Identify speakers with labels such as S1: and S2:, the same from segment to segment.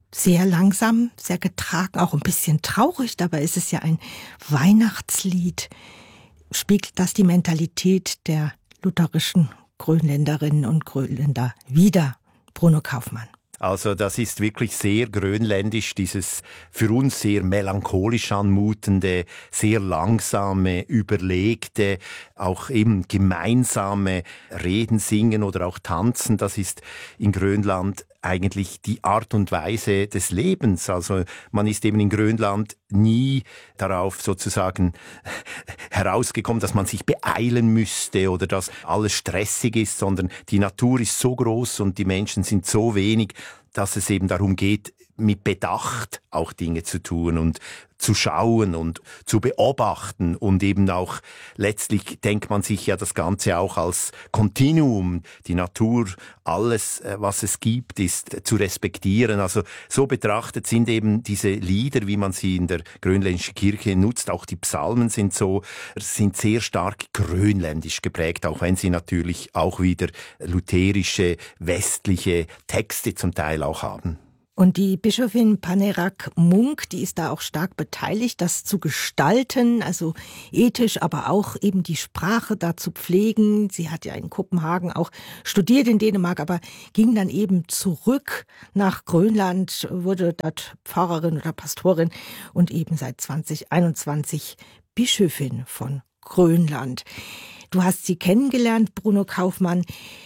S1: Sehr langsam, sehr getragen, auch ein bisschen traurig. Dabei ist es ja ein Weihnachtslied. Spiegelt das die Mentalität der lutherischen Grönländerinnen und Grönländer wider, Bruno Kaufmann?
S2: Also das ist wirklich sehr grönländisch, dieses für uns sehr melancholisch anmutende, sehr langsame, überlegte, auch eben gemeinsame Reden, Singen oder auch Tanzen. Das ist in Grönland eigentlich die Art und Weise des Lebens. Also man ist eben in Grönland nie darauf sozusagen herausgekommen, dass man sich beeilen müsste oder dass alles stressig ist, sondern die Natur ist so groß und die Menschen sind so wenig, dass es eben darum geht, mit Bedacht auch Dinge zu tun und zu schauen und zu beobachten und eben auch letztlich denkt man sich ja das Ganze auch als Kontinuum, die Natur, alles, was es gibt, ist zu respektieren. Also so betrachtet sind eben diese Lieder, wie man sie in der grönländischen Kirche nutzt, auch die Psalmen sind sehr stark grönländisch geprägt, auch wenn sie natürlich auch wieder lutherische, westliche Texte zum Teil auch haben.
S1: Und die Bischöfin Panerak Munk, die ist da auch stark beteiligt, das zu gestalten, also ethisch, aber auch eben die Sprache da zu pflegen. Sie hat ja in Kopenhagen auch studiert in Dänemark, aber ging dann eben zurück nach Grönland, wurde dort Pfarrerin oder Pastorin und eben seit 2021 Bischöfin von Grönland. Du hast sie kennengelernt, Bruno Kaufmann.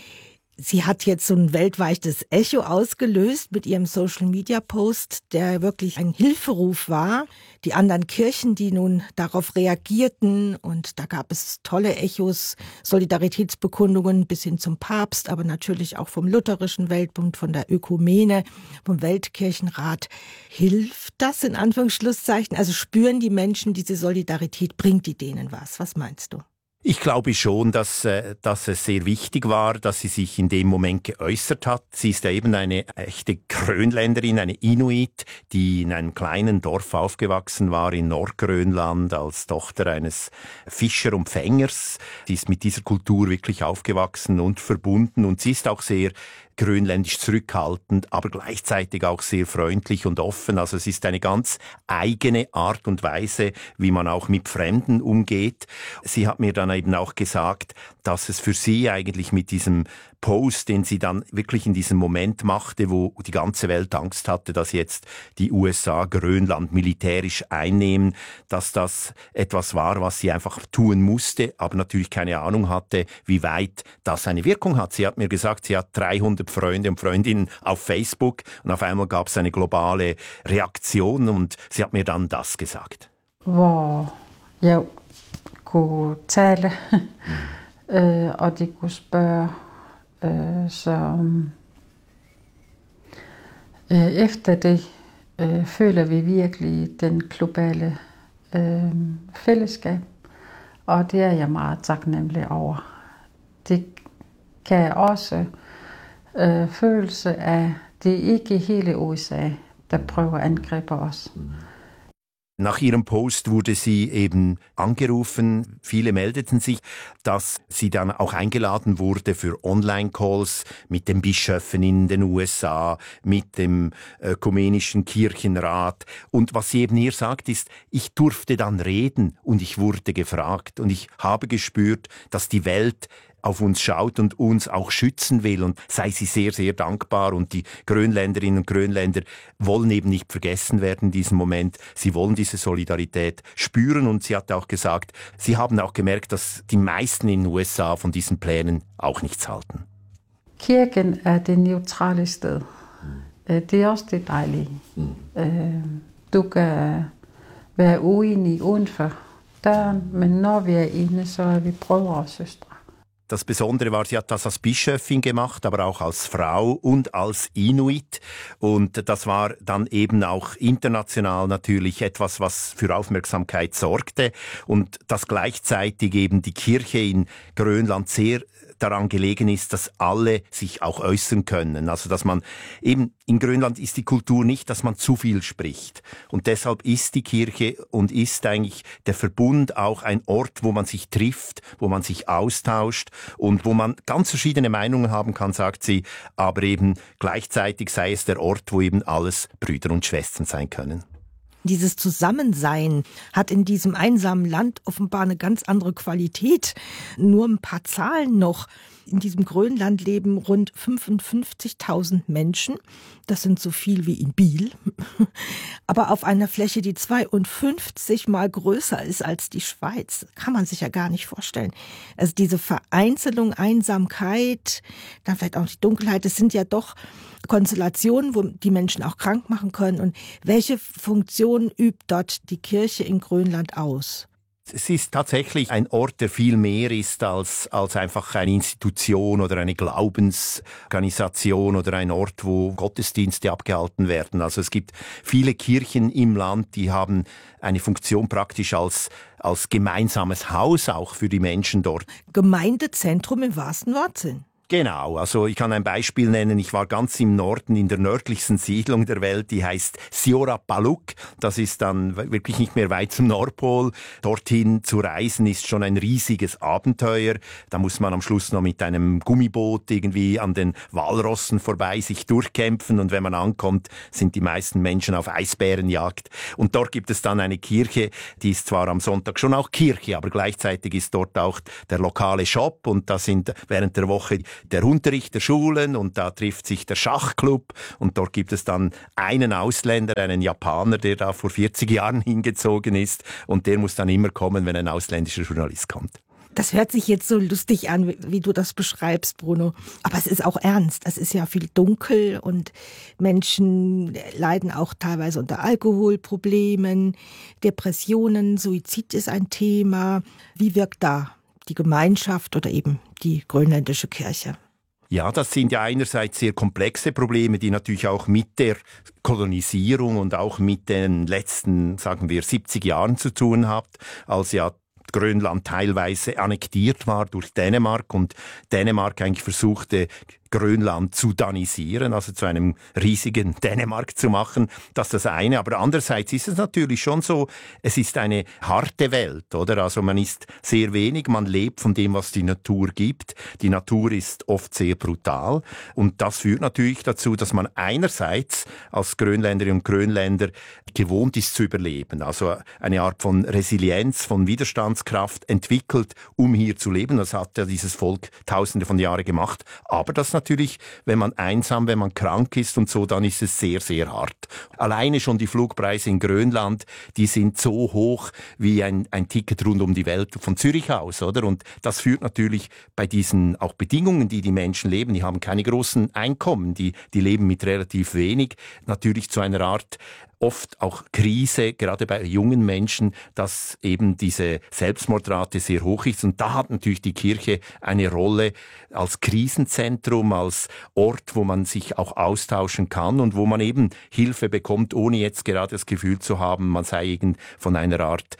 S1: Sie hat jetzt so ein weltweites Echo ausgelöst mit ihrem Social-Media-Post, der wirklich ein Hilferuf war. Die anderen Kirchen, die nun darauf reagierten, und da gab es tolle Echos, Solidaritätsbekundungen bis hin zum Papst, aber natürlich auch vom Lutherischen Weltbund, von der Ökumene, vom Weltkirchenrat. Hilft das in Anführungsschlusszeichen? Also spüren die Menschen diese Solidarität? Bringt die denen was? Was meinst du?
S2: Ich glaube schon, dass es sehr wichtig war, dass sie sich in dem Moment geäußert hat. Sie ist ja eben eine echte Grönländerin, eine Inuit, die in einem kleinen Dorf aufgewachsen war in Nordgrönland als Tochter eines Fischer und Fängers. Sie ist mit dieser Kultur wirklich aufgewachsen und verbunden und sie ist auch sehr grönländisch zurückhaltend, aber gleichzeitig auch sehr freundlich und offen. Also es ist eine ganz eigene Art und Weise, wie man auch mit Fremden umgeht. Sie hat mir dann eben auch gesagt, dass es für sie eigentlich mit diesem Post, den sie dann wirklich in diesem Moment machte, wo die ganze Welt Angst hatte, dass jetzt die USA Grönland militärisch einnehmen, dass das etwas war, was sie einfach tun musste, aber natürlich keine Ahnung hatte, wie weit das eine Wirkung hat. Sie hat mir gesagt, sie hat 300 Freunde und Freundinnen auf Facebook und auf einmal gab es eine globale Reaktion und sie hat mir dann das gesagt.
S3: Hvor jeg kunne tale, og de kunne spørge, så efter det føler vi virkelig den globale fællesskab, og det er jeg meget taknemmelig over. Det kan også følelse af, det er ikke hele USA, der prøver at angribe os.
S2: Nach ihrem Post wurde sie eben angerufen, viele meldeten sich, dass sie dann auch eingeladen wurde für Online-Calls mit den Bischöfen in den USA, mit dem Ökumenischen Kirchenrat. Und was sie eben hier sagt, ist, ich durfte dann reden und ich wurde gefragt und ich habe gespürt, dass die Welt auf uns schaut und uns auch schützen will und sei sie sehr, sehr dankbar. Und die Grönländerinnen und Grönländer wollen eben nicht vergessen werden in diesem Moment. Sie wollen diese Solidarität spüren und sie hat auch gesagt, sie haben auch gemerkt, dass die meisten in den USA von diesen Plänen auch nichts halten.
S3: Kirken er det neutrale sted. Det er også det dejlige. Du kan være uenig uden for døren, men når vi er inde, så er vi brødre og søstre.
S2: Das Besondere war, sie hat das als Bischöfin gemacht, aber auch als Frau und als Inuit. Und das war dann eben auch international natürlich etwas, was für Aufmerksamkeit sorgte. Und dass gleichzeitig eben die Kirche in Grönland sehr daran gelegen ist, dass alle sich auch äußern können. Also dass man eben, in Grönland ist die Kultur nicht, dass man zu viel spricht. Und deshalb ist die Kirche und ist eigentlich der Verbund auch ein Ort, wo man sich trifft, wo man sich austauscht und wo man ganz verschiedene Meinungen haben kann, sagt sie, aber eben gleichzeitig sei es der Ort, wo eben alles Brüder und Schwestern sein können.
S1: Dieses Zusammensein hat in diesem einsamen Land offenbar eine ganz andere Qualität. Nur ein paar Zahlen noch. In diesem Grönland leben rund 55.000 Menschen. Das sind so viel wie in Biel. Aber auf einer Fläche, die 52 mal größer ist als die Schweiz. Kann man sich ja gar nicht vorstellen. Also diese Vereinzelung, Einsamkeit, dann vielleicht auch die Dunkelheit, das sind ja doch Konstellationen, wo die Menschen auch krank machen können. Und welche Funktion übt dort die Kirche in Grönland aus?
S2: Es ist tatsächlich ein Ort, der viel mehr ist als einfach eine Institution oder eine Glaubensorganisation oder ein Ort, wo Gottesdienste abgehalten werden. Also es gibt viele Kirchen im Land, die haben eine Funktion praktisch als gemeinsames Haus auch für die Menschen dort.
S1: Gemeindezentrum im wahrsten Wortsinn.
S2: Genau, also ich kann ein Beispiel nennen. Ich war ganz im Norden in der nördlichsten Siedlung der Welt, die heißt Siorapaluk. Das ist dann wirklich nicht mehr weit zum Nordpol. Dorthin zu reisen ist schon ein riesiges Abenteuer. Da muss man am Schluss noch mit einem Gummiboot irgendwie an den Walrossen vorbei sich durchkämpfen und wenn man ankommt, sind die meisten Menschen auf Eisbärenjagd. Und dort gibt es dann eine Kirche, die ist zwar am Sonntag schon auch Kirche, aber gleichzeitig ist dort auch der lokale Shop und da sind während der Woche der Unterricht der Schulen und da trifft sich der Schachclub und dort gibt es dann einen Ausländer, einen Japaner, der da vor 40 Jahren hingezogen ist und der muss dann immer kommen, wenn ein ausländischer Journalist kommt.
S1: Das hört sich jetzt so lustig an, wie du das beschreibst, Bruno. Aber es ist auch ernst. Es ist ja viel dunkel und Menschen leiden auch teilweise unter Alkoholproblemen, Depressionen, Suizid ist ein Thema. Wie wirkt da die Gemeinschaft oder eben die grönländische Kirche?
S2: Ja, das sind ja einerseits sehr komplexe Probleme, die natürlich auch mit der Kolonisierung und auch mit den letzten, sagen wir, 70 Jahren zu tun haben, als ja Grönland teilweise annektiert war durch Dänemark und Dänemark eigentlich versuchte, Grönland zu danisieren, also zu einem riesigen Dänemark zu machen. Das ist das eine. Aber andererseits ist es natürlich schon so, es ist eine harte Welt, oder? Also man ist sehr wenig, man lebt von dem, was die Natur gibt. Die Natur ist oft sehr brutal. Und das führt natürlich dazu, dass man einerseits als Grönländerin und Grönländer gewohnt ist zu überleben. Also eine Art von Resilienz, von Widerstandskraft entwickelt, um hier zu leben. Das hat ja dieses Volk Tausende von Jahren gemacht. Aber das natürlich, wenn man einsam, wenn man krank ist und so, dann ist es sehr, sehr hart. Alleine schon die Flugpreise in Grönland, die sind so hoch wie ein Ticket rund um die Welt von Zürich aus, oder? Und das führt natürlich bei diesen auch Bedingungen, die Menschen leben, die haben keine großen Einkommen, die leben mit relativ wenig, natürlich zu einer Art oft auch Krise, gerade bei jungen Menschen, dass eben diese Selbstmordrate sehr hoch ist. Und da hat natürlich die Kirche eine Rolle als Krisenzentrum, als Ort, wo man sich auch austauschen kann und wo man eben Hilfe bekommt, ohne jetzt gerade das Gefühl zu haben, man sei irgend von einer Art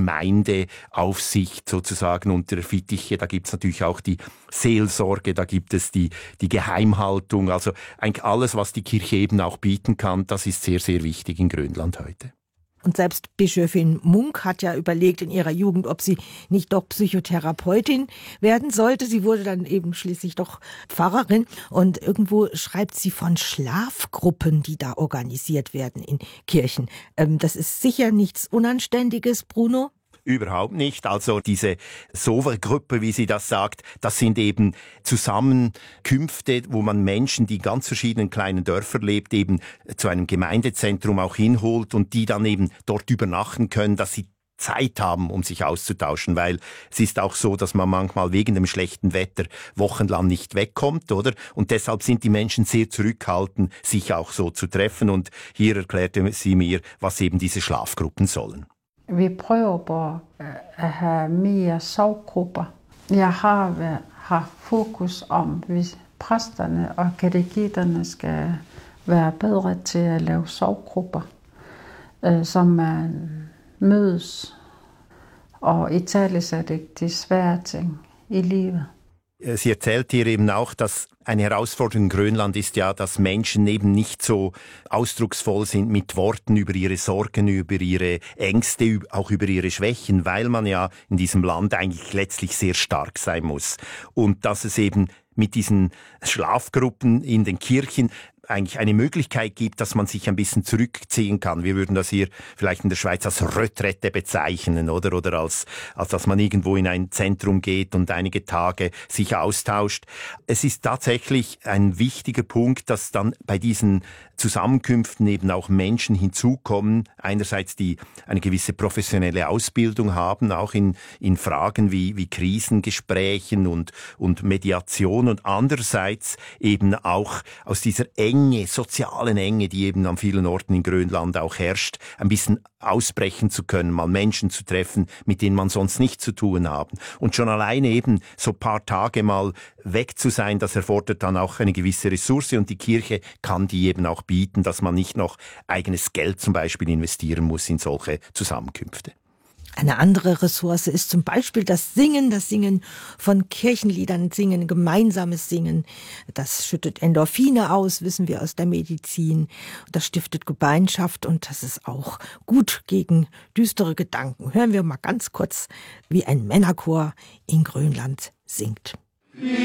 S2: Gemeindeaufsicht sozusagen unter der Fittiche. Da gibt es natürlich auch die Seelsorge, da gibt es die Geheimhaltung. Also eigentlich alles, was die Kirche eben auch bieten kann, das ist sehr, sehr wichtig in Grönland heute.
S1: Und selbst Bischöfin Munk hat ja überlegt in ihrer Jugend, ob sie nicht doch Psychotherapeutin werden sollte. Sie wurde dann eben schließlich doch Pfarrerin. Und irgendwo schreibt sie von Schlafgruppen, die da organisiert werden in Kirchen. Das ist sicher nichts Unanständiges, Bruno.
S2: Überhaupt nicht. Also diese Sova-Gruppe, wie sie das sagt, das sind eben Zusammenkünfte, wo man Menschen, die in ganz verschiedenen kleinen Dörfern lebt, eben zu einem Gemeindezentrum auch hinholt und die dann eben dort übernachten können, dass sie Zeit haben, um sich auszutauschen, weil es ist auch so, dass man manchmal wegen dem schlechten Wetter wochenlang nicht wegkommt, oder? Und deshalb sind die Menschen sehr zurückhaltend, sich auch so zu treffen. Und hier erklärte sie mir, was eben diese Schlafgruppen sollen.
S3: Vi prøver på at have mere sovgrupper. Jeg har haft fokus om, hvis præsterne og katekitterne skal være bedre til at lave sovgrupper, som man mødes og italesætte de svære ting i livet.
S2: Sie erzählt hier eben auch, dass eine Herausforderung in Grönland ist ja, dass Menschen eben nicht so ausdrucksvoll sind mit Worten über ihre Sorgen, über ihre Ängste, auch über ihre Schwächen, weil man ja in diesem Land eigentlich letztlich sehr stark sein muss. Und dass es eben mit diesen Schlafgruppen in den Kirchen eigentlich eine Möglichkeit gibt, dass man sich ein bisschen zurückziehen kann. Wir würden das hier vielleicht in der Schweiz als Retraite bezeichnen, oder als dass man irgendwo in ein Zentrum geht und einige Tage sich austauscht. Es ist tatsächlich ein wichtiger Punkt, dass dann bei diesen Zusammenkünften eben auch Menschen hinzukommen, einerseits die eine gewisse professionelle Ausbildung haben, auch in Fragen wie Krisengesprächen und Mediation, und andererseits eben auch aus dieser sozialen Enge, die eben an vielen Orten in Grönland auch herrscht, ein bisschen ausbrechen zu können, mal Menschen zu treffen, mit denen man sonst nichts zu tun haben. Und schon alleine eben so ein paar Tage mal weg zu sein, das erfordert dann auch eine gewisse Ressource, und die Kirche kann die eben auch bieten, dass man nicht noch eigenes Geld zum Beispiel investieren muss in solche Zusammenkünfte.
S1: Eine andere Ressource ist zum Beispiel das Singen von Kirchenliedern, gemeinsames Singen. Das schüttet Endorphine aus, wissen wir aus der Medizin. Das stiftet Gemeinschaft und das ist auch gut gegen düstere Gedanken. Hören wir mal ganz kurz, wie ein Männerchor in Grönland singt.